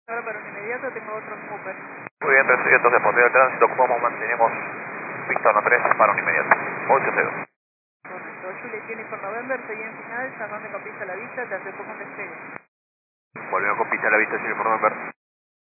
Ahora para un inmediato tengo otro Cooper. Muy bien, 300 de Portero de Tránsito, como mantenemos Víctor 3 para un inmediato. 82. Correcto. Juliet Uniform November, seguí en final, llamame con pista a la vista, te acepto con despegue. Volvemos con pista a la vista, señor November.